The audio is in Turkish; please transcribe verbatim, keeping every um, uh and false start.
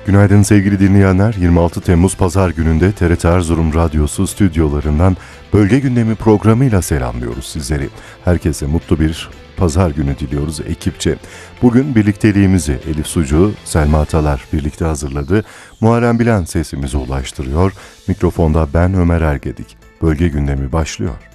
Günaydın sevgili dinleyenler. yirmi altı Temmuz Pazar gününde T R T Erzurum Radyosu stüdyolarından Bölge Gündemi programıyla selamlıyoruz sizleri. Herkese mutlu bir pazar günü diliyoruz ekipçe. Bugün birlikteliğimizi Elif Sucu, Selma Atalar birlikte hazırladı. Muharrem Bilen sesimizi ulaştırıyor. Mikrofonda ben Ömer Ergedik. Bölge Gündemi başlıyor.